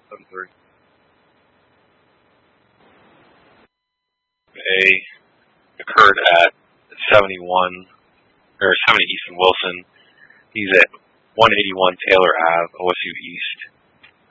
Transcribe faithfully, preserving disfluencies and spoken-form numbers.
seven three. A occurred at seventy-one, or seventy East and Wilson. He's at one eighty-one Taylor Avenue, O S U East.